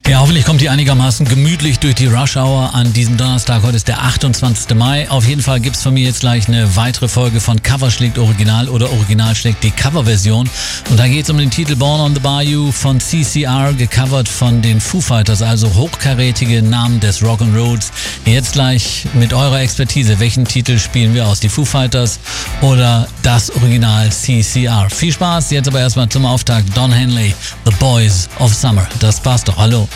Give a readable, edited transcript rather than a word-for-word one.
Ja, hoffentlich kommt ihr einigermaßen gemütlich durch die Rush Hour an diesem Donnerstag. Heute ist der 28. Mai. Auf jeden Fall gibt's von mir jetzt gleich eine weitere Folge von Cover schlägt Original oder Original schlägt die Coverversion. Und da geht's um den Titel Born on the Bayou von CCR, gecovert von den Foo Fighters, also hochkarätige Namen des Rock'n'Rolls. Jetzt gleich mit eurer Expertise. Welchen Titel spielen wir aus? Die Foo Fighters oder das Original CCR? Viel Spaß, jetzt aber erstmal zum Auftakt Don Henley, The Boys of Summer. Das passt doch, hallo.